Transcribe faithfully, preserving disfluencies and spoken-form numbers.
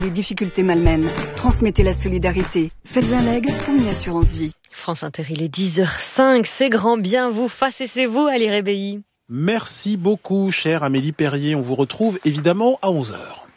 Les difficultés malmènent. Transmettez la solidarité. Faites un leg pour une assurance vie. France Inter, il est dix heures cinq. C'est grand bien vous. Facessez-vous, Ali Rebéi. Merci beaucoup, chère Amélie Perrier. On vous retrouve évidemment à onze heures.